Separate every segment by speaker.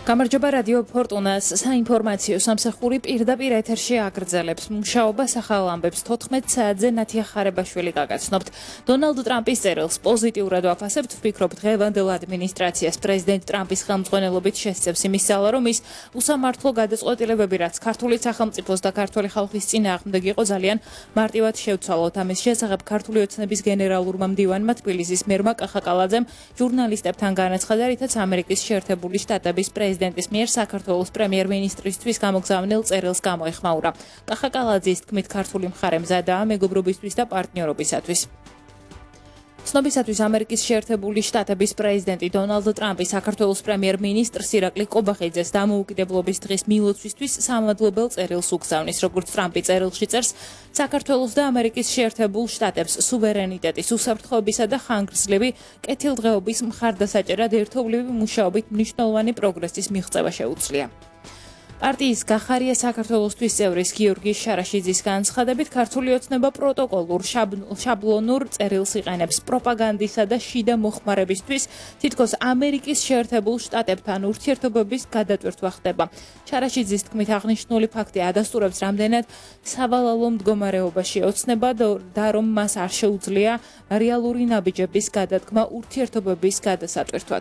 Speaker 1: გამარჯობა რადიო ფორტუნას საინფორმაციო სამსახური პირდაპირ ეთერში აგრძელებს მუშაობას ახალ ამბებს 14 საათზე ნათია ხარებაშვილი გაგაცნობთ. დონალდ ტრამპის წერილს პოზიტიურად ვაფასებთ, ვფიქრობ დღევანდელ ადმინისტრაციას პრეზიდენტ ტრამპის ხელმძღვანელობით შესწევს იმის ძალა, რომ ის უსამართლო გადაწყვეტილებები, რაც ქართული სახელმწიფოს და ქართული ხალხის წინააღმდეგ იყო, ძალიან მარტივად შევცვალოთ. ამის შესახებ ქართული ოცნების გენერალურმა მდივანმა თბილისის მერმა კახაკალაძემ ჟურნალისტებთან განაცხადა, რითაც ამერიკის შეერთებული შტატების პრეზიდენტის მიერ საქართველოს პრემიერ-მინისტრისთვის გამოგზავნილ წერილს გამოეხმაურა. კახაკალაძის თქმით, ქართული მხარე მზადაა მეგობრობისთვის და პარტნიორობისათვის. ცნობისათვის ამერიკის შეერთებული შტატების პრეზიდენტი დონალდ ტრამპი საქართველოს პრემიერ-მინისტრს ირაკლი კობახიძეს დამოუკიდებლობის დღის მილოცვისთვის სამადლობელ წერილს უგზავნის. როგორც ტრამპი წერილში წერს, საქართველოს და ამერიკის შეერთებულ შტატებს სუვერენიტეტის, უსაფრთხოებისა და ხანგრძლივი კეთილდღეობის მხარდასაჭერად ერთობლივი მუშაობით მნიშვნელოვანი პროგრესის მიღწევა შეუძლია. პარტიის გახარია საქართველოსთვის წევრის გიორგი შარაშიძის განცხადებით, ქართული ოცნება პროტოკოლურ შაბლონურ წერილს იყენებს პროპაგანდისა და შიდა მოხმარებისთვის, თითქოს ამერიკის შეერთებულ შტატებთან ურთიერთობების გადატვირთვა ხდება. შარაშიძის თქმით, აღნიშნული ფაქტი ადასტურებს, რამდენად სავალალო მდგომარეობაში ოცნება და რომ მას არ შეუძლია რეალური ნაბიჯების გადადგმა ურთიერთობების გადასატვირთვად.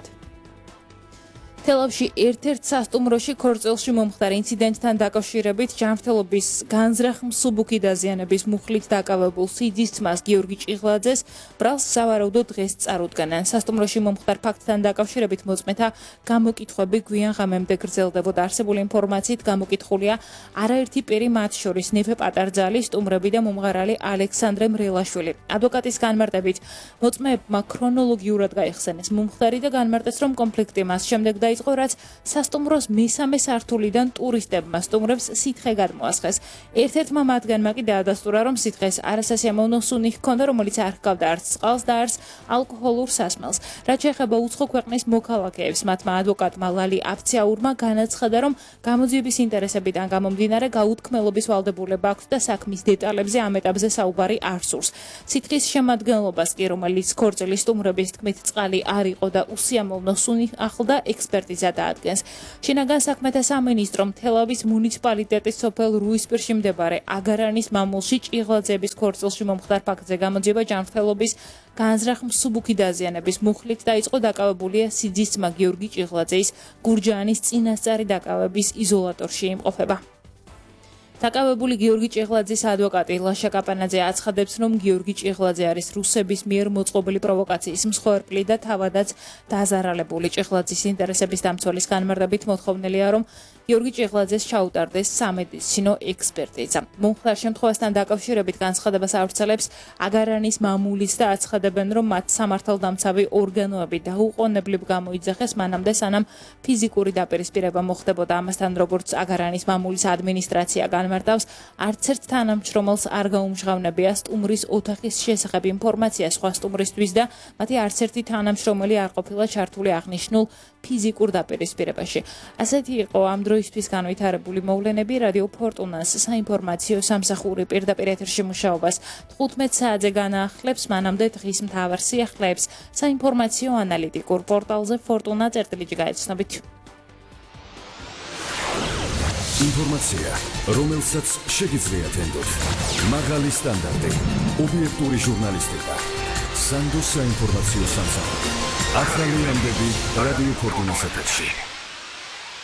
Speaker 1: თელავში ერთ-ერთ სასტუმროში ქორწილში მომხდარ ინციდენტთან დაკავშირებით ჯანმრთელობის განზრახ მსუბუქი დაზიანების მუხლით დაკავებულ სიძის ძმას გიორგი ჭიღლაძეს ბრალს სავარაუდოდ დღეს წარუდგნენ. სასტუმროში მომხდარ ფაქტთან დაკავშირებით მოწმეთა გამოკითხვები გვიან ღამემდე გრძელდებოდა. არსებული ინფორმაციით გამოკითხულია არაერთი პირი, მათ შორის ნეფე პატარძალი, სტუმრები და მომღერალი ალექსანდრე მრელაშვილი. ადვოკატის განმარტებით, მოწმეებმა ქრონოლოგიურად გაიხსენეს მომხდარი და განმარტეს, რომ კონფლიქტი მას შემდეგ იყო, რაც სასტუმროს მესამე სართულიდან ტურისტებმა სტუმრებს სითხე გადმოასხეს. ერთ-ერთმა მათგანმა კი დაადასტურა, რომ სითხეს არასასიამოვნო სუნი ჰქონდა, რომელიც არ ჰგავდა არც წყალს და არც ალკოჰოლურ სასმელს. რაც შეეხება უცხო ქვეყნის მოქალაქეებს, მათმა ადვოკატმა ლალი აფციაურმა განაცხადა, რომ გამოძიების ინტერესებიდან გამომდინარე გაუთქმელობის ვალდებულება აქვს და საქმის დეტალებზე ამ ეტაპზე საუბარი არ სურს. სითხის შემადგენლობას კი, რომელიც ქორწილის სტუმრების თქმით წყალი არ იყო და უსიამოვნო სუნი ახლდა, ექსპერტიზა დაადგენს. შინაგან საქმეთა სამინისტრომ თელავის მუნიციპალიტეტის სოფელ რუისპირში მდებარე აგარანის მამულში ჭიღლაძეების ქორწილში მომხდარ ფაქტზე გამოძიება ჯანმრთელობის განზრახ მსუბუქი დაზიანების მუხლით დაიწყო. დაკავებულია სიძის ძმა გიორგი ჭიღლაძის გურჯაანის წინასწარი დაკავების იზოლატორში იმყოფება. დაკავებული გიორგი ჭიღლაძის ადვოკატი ლაშა კაპანაძე აცხადებს, რომ გიორგი ჭიღლაძე არის რუსების მიერ მოწყობილი პროვოკაციის მსხვერპლი და თავადაც დაზარალებული. ჭიღლაძის ინტერესების დამცველის განმარტებით მოთხოვნილია, რომ გიორგი ჭიღლაძეს ჩაუტარდეს სამედიცინო ექსპერტიზა. მომხდარ შემთხვევასთან დაკავშირებით განცხადებას ავრცელებს აგარანის მამულიც და აცხადებენ, რომ მათ სამართალდამცავი ორგანოები დაუყოვნებლივ გამოიძახეს მანამდე, სანამ ფიზიკური დაპირისპირება მოხდებოდა. ამასთან, როგორც აგარანის მამულის ადმინისტრაცია განმარტავს, არც ერთ თანამშრომელს არ გაუმჟღავნებია სტუმრის ოთახის შესახებ ინფორმაცია სხვა სტუმრისთვის და მათი არც ერთი თანამშრომელი არ ყოფილა ჩართული აღნიშნულ ფიზიკურ დაპირისპირებაში. ასეთი იყო ამ დროისთვის განვითარებული მოვლენები. რადიო ფორტუნას საინფორმაციო სამსახური პირდაპირ ეთერში მუშაობას 15 საათზე განაახლებს, მანამდე დღის მთავარ სიახლეებს საინფორმაციო ანალიტიკურ პორტალზე fortuna.gr გაეცნობით.
Speaker 2: ინფორმაცია, რომელსაც შეგიძლიათ ენდოთ. მაღალი სტანდარტი, ობიექტური ჟურნალისტიკა. სანდოს საინფორმაციო სამსახური. ახალი ამბები რადიო ფორტუნას ეთერში.